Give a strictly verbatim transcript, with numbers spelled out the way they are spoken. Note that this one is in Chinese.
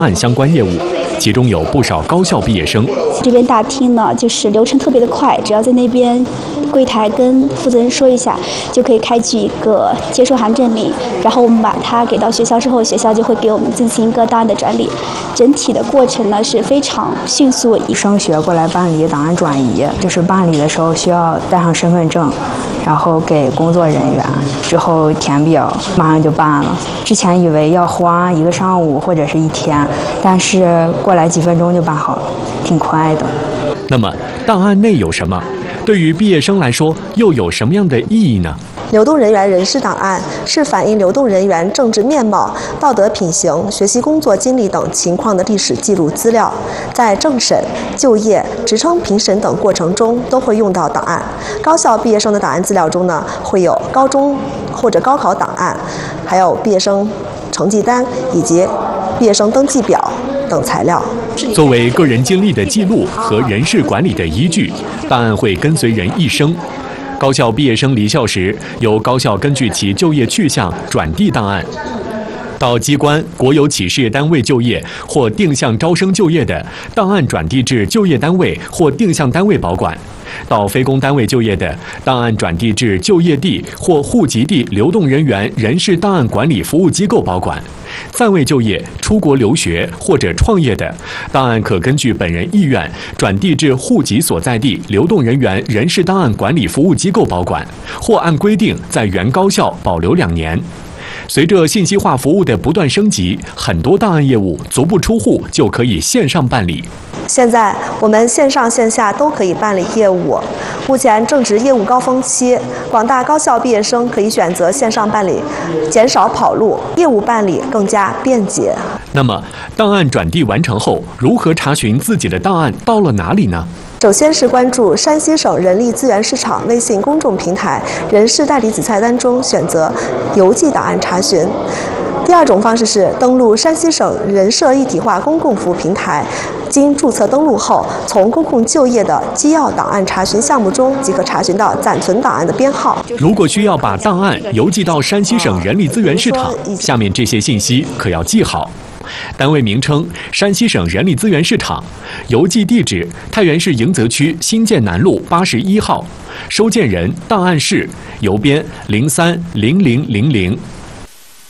案相关业务，其中有不少高校毕业生。 这边大厅呢，就是流程特别的快，只要在那边柜台跟负责人说一下，就可以开具一个接收函证明，然后我们把它给到学校之后，学校就会给我们进行一个档案的转理。整体的过程呢是非常迅速。 升学过来办理档案转移，就是办理的时候需要带上身份证，然后给工作人员，之后填表，马上就办了。之前以为要花一个上午或者是一天，但是过来几分钟就办好了，挺快的。 那么档案内有什么？对于毕业生来说又有什么样的意义呢？ 流动人员人事档案是反映流动人员政治面貌、道德品行、学习工作经历等情况的历史记录资料，在政审、就业、职称评审等过程中都会用到档案。高校毕业生的档案资料中呢，会有高中或者高考档案，还有毕业生成绩单以及毕业生登记表等材料。 作为个人经历的记录和人事管理的依据，档案会跟随人一生。高校毕业生离校时，由高校根据其就业去向转递档案。到机关、国有企事业单位就业或定向招生就业的，档案转递至就业单位或定向单位保管；到非公单位就业的，档案转递至就业地或户籍地流动人员人事档案管理服务机构保管。暂未就业、出国留学或者创业的，档案可根据本人意愿转递至户籍所在地流动人员人事档案管理服务机构保管，或按规定在原高校保留两年。随着信息化服务的不断升级，很多档案业务足不出户就可以线上办理。 现在我们线上线下都可以办理业务。目前正值业务高峰期，广大高校毕业生可以选择线上办理，减少跑路，业务办理更加便捷。 那么，档案转递完成后，如何查询自己的档案到了哪里呢？ 首先是关注山西省人力资源市场微信公众平台人事代理子菜单中选择邮寄档案查询。第二种方式是登录山西省人社一体化公共服务平台，经注册登录后，从公共就业的机要档案查询项目中即可查询到暂存档案的编号。 如果需要把档案邮寄到山西省人力资源市场，下面这些信息可要记好。单位名称：山西省人力资源市场，邮寄地址：太原市迎泽区新建南路八十一号，收件人：档案室，邮编零三零零零零。